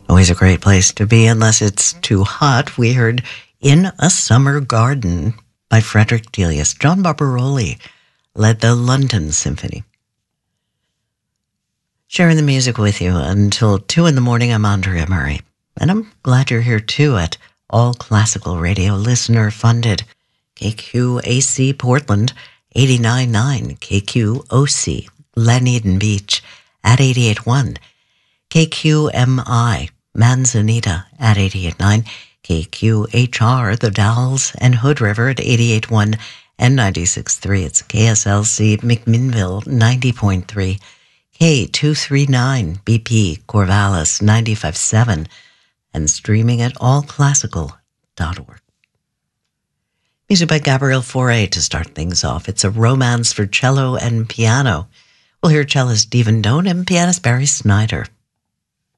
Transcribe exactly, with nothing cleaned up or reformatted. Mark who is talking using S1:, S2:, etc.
S1: Always a great place to be unless it's too hot. We heard In a Summer Garden by Frederick Delius. John Barbaroli led the London Symphony. Sharing the music with you until two in the morning, I'm Andrea Murray. And I'm glad you're here too at All Classical Radio, listener funded. K Q A C Portland, eighty-nine point nine. K Q O C, Glen Eden Beach at eighty-eight point one. K Q M I, Manzanita at eighty-eight point nine. K Q H R, The Dalles and Hood River at eighty-eight point one and ninety-six point three. It's K S L C McMinnville, ninety point three. K two thirty-nine B P Corvallis, ninety-five point seven. And streaming at all classical dot org. Music by Gabriel Fauré to start things off. It's a romance for cello and piano. We'll hear cellist Stephen Doan and pianist Barry Snyder.